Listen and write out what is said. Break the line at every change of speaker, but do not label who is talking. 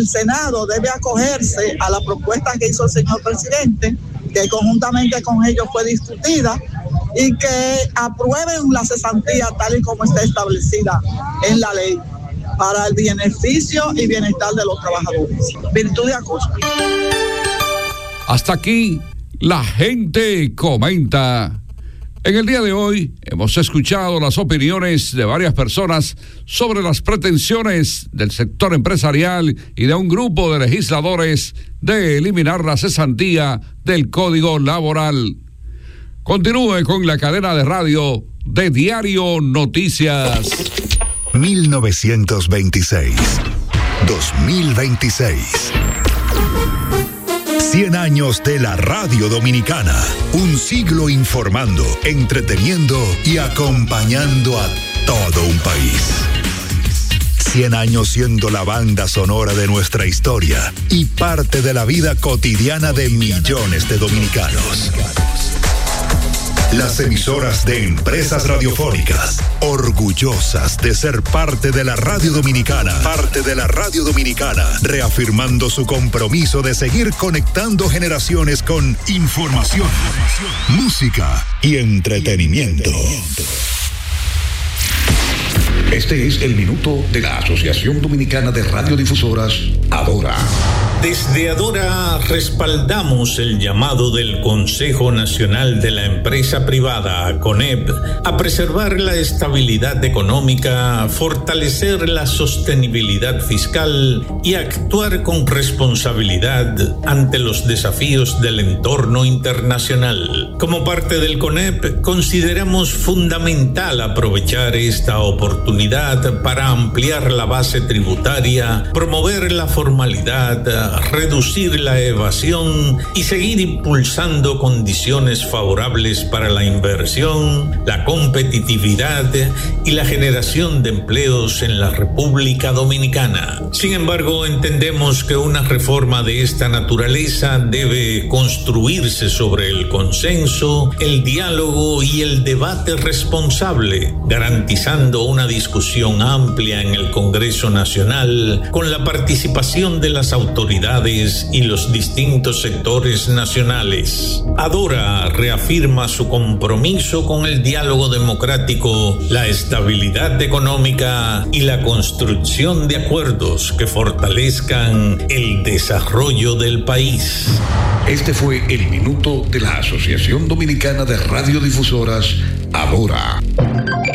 el Senado debe acogerse a la propuesta que hizo el señor presidente, que conjuntamente con ellos fue discutida, y que aprueben la cesantía tal y como está establecida en la ley para el beneficio y bienestar de los trabajadores. Virtud de acoso.
Hasta aquí, la gente comenta. En el día de hoy hemos escuchado las opiniones de varias personas sobre las pretensiones del sector empresarial y de un grupo de legisladores de eliminar la cesantía del Código Laboral. Continúe con la cadena de radio de Diario Noticias.
1926, 2026. 100 años de la radio dominicana. Un siglo informando, entreteniendo y acompañando a todo un país. 100 años siendo la banda sonora de nuestra historia y parte de la vida cotidiana de millones de dominicanos. Las emisoras de Empresas Radiofónicas, orgullosas de ser parte de la radio dominicana, reafirmando su compromiso de seguir conectando generaciones con información, música y entretenimiento.
Este es el minuto de la Asociación Dominicana de Radiodifusoras, Adora.
Desde Adora respaldamos el llamado del Consejo Nacional de la Empresa Privada, CONEP, a preservar la estabilidad económica, fortalecer la sostenibilidad fiscal y actuar con responsabilidad ante los desafíos del entorno internacional. Como parte del CONEP, consideramos fundamental aprovechar esta oportunidad para ampliar la base tributaria, promover la formalidad, reducir la evasión y seguir impulsando condiciones favorables para la inversión, la competitividad y la generación de empleos en la República Dominicana. Sin embargo, entendemos que una reforma de esta naturaleza debe construirse sobre el consenso, el diálogo y el debate responsable, garantizando una discusión amplia en el Congreso Nacional con la participación de las autoridades y los distintos sectores nacionales. Adora reafirma su compromiso con el diálogo democrático, la estabilidad económica y la construcción de acuerdos que fortalezcan el desarrollo del país.
Este fue el minuto de la Asociación Dominicana de Radiodifusoras, Adora.